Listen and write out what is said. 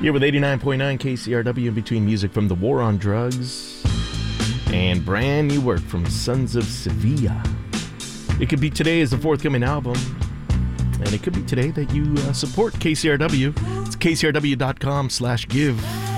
Here with 89.9 KCRW, in between music from The War on Drugs and brand new work from Sons of Sevilla. It could be today as the forthcoming album, and it could be today that you support KCRW. It's kcrw.com/give.